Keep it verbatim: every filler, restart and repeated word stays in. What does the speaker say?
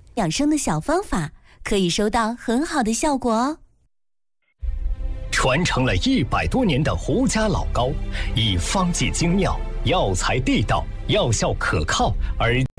养生的小方法，可以收到很好的效果哦。 传承了一百多年的胡家老膏，以方剂精妙、药材地道、药效可靠而